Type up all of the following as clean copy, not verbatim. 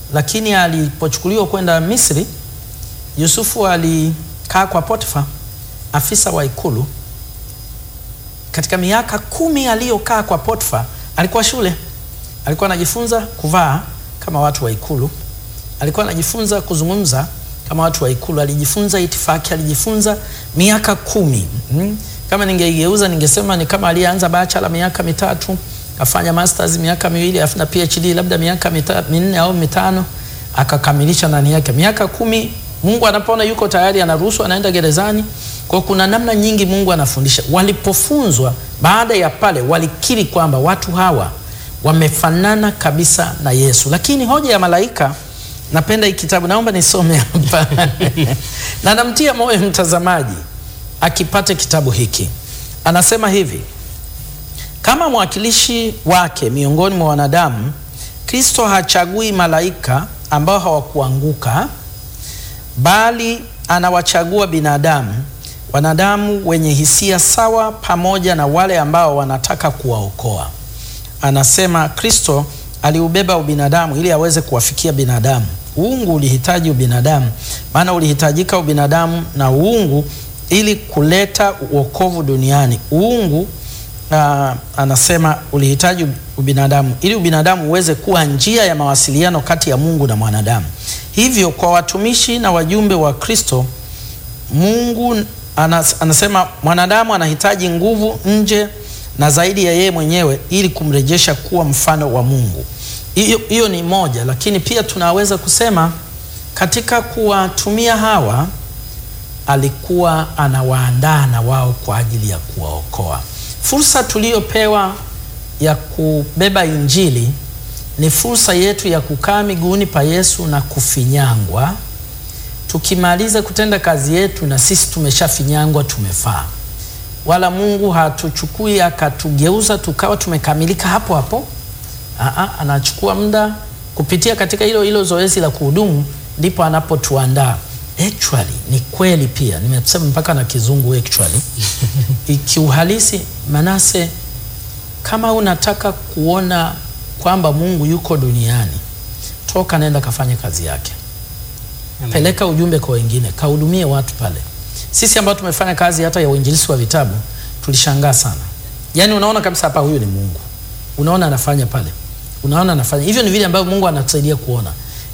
lakini alipochukuliwa kwenda Misri, Yusufu alikaa kwa Potifa, afisa wa ikulu. Katika miaka 10 aliyokaa kwa Potifa, alikuwa shule. Alikuwa anajifunza kuvaa kama watu wa ikulu. Alikuwa anajifunza kuzungumza kama watu wa ikulu. Alijifunza itifaki, alijifunza miaka 10. Kama ningeigeuza ningesema ni kama alianza bachelor miaka 3, afanya masters miaka 2, afanya PhD labda miaka 4 au 5, akakamilisha ndani yake miaka 10. Mungu anapoona yuko tayari anaruhusu, anaenda gerezani. Kwa kuna namna nyingi Mungu anafundisha. Walipofunzwa baada ya pale, walikiri kwamba watu hawa wamefanana kabisa na Yesu. Lakini hoja ya malaika, napenda hii kitabu, naomba nisome hapa na namtia moyo mtazamaji akipate kitabu hiki. Anasema hivi: kama mwakilishi wake miongoni mwa wanadamu, Kristo hachagui malaika ambao hawakuanguka, bali anawachagua binadamu, wanadamu wenye hisia sawa, pamoja na wale ambao wanataka kuwaokoa. Anasema Kristo aliubeba ubinadamu ili aweze kuwafikia binadamu. Uungu ulihitaji ubinadamu, maana ulihitajika ubinadamu na uungu ili kuleta wokovu duniani. Uungu anasema ulihitaji ubinadamu ili ubinadamu uweze kuwa njia ya mawasiliano kati ya Mungu na mwanadamu. Hivyo kwa watumishi na wajumbe wa Kristo, Mungu anasema mwanadamu anahitaji nguvu nje na zaidi ya yeye mwenyewe ili kumrejesha kuwa mfano wa Mungu. Hiyo ni moja, lakini pia tunaweza kusema katika kuwatumia hawa alikuwa anawaandaa na wao kwa ajili ya kuwaokoa. Fursa tuliyopewa ya kubeba Injili ni fursa yetu ya kukaa miguuni pa Yesu na kufinyangwa. Tukimaliza kutenda kazi yetu na sisi tumeshafinyangwa, tumefaa. Wala Mungu hatuchukui akatugeuza tukawa tumekamilika hapo hapo. Anachukua muda kupitia katika hilo zoezi la kuhudumu, ndipo anapotuandaa. Actually ni kweli pia, nimesema mpaka na kizungu actually. Ikiuhalisi Manase, kama unataka kuona kwamba Mungu yuko duniani, toka nenda kafanye kazi yake. Amen. Peleka ujumbe kwa wengine, kahudumie watu pale. Sisi ambao tumefanya kazi hata ya uinjilisti wa vitabu tulishangaa sana. Yaani unaona kabisa hapa huyu ni Mungu. Unaona anafanya pale. Unaona anafanya. Hivyo ni vile ambavyo Mungu anatusaidia kuona.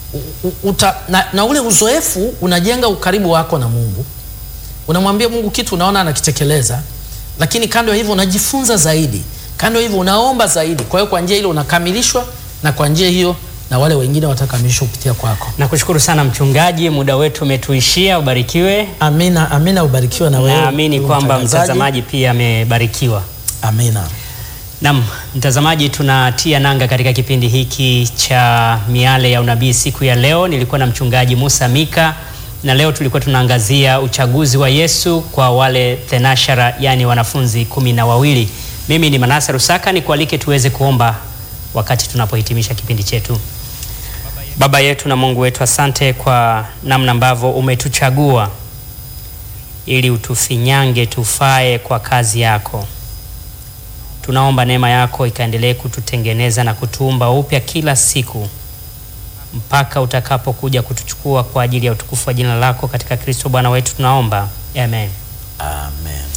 Na ule uzoefu unajenga ukaribu wako na Mungu. Unamwambia Mungu kitu, unaona anakitekeleza. Lakini kando ya hivyo unajifunza zaidi. Kando ya hivyo unaomba zaidi. Kwa hiyo kwa njia ile unakamilishwa, na kwa njia hiyo na wale wengine watakamilishwa kupitia kwako. Nakushukuru sana mchungaji, muda wetu umetuishia. Ubarikiwe. Amina, amina, ubarikiwe na wewe. Naamini kwamba mtazamaji pia amebarikiwa. Amina. Naam, mtazamaji, tunatia nanga katika kipindi hiki cha Miale ya Unabii siku ya leo. Nilikuwa na mchungaji Musa Mika, na leo tulikuwa tunaangazia uchaguzi wa Yesu kwa wale thenashara, yani wanafunzi 12. Mimi ni Manase Rusaka, nikualike tuweze kuomba wakati tunapohitimisha kipindi chetu. Baba yetu na Mungu wetu, asante kwa namna ambavyo umetuchagua ili utufinyange tufae kwa kazi yako. Tunaomba neema yako ikaendelee kututengeneza na kutuumba upya kila siku mpaka utakapokuja kutuchukua kwa ajili ya utukufu wa jina lako, katika Kristo Bwana wetu tunaomba. Amen. Amen.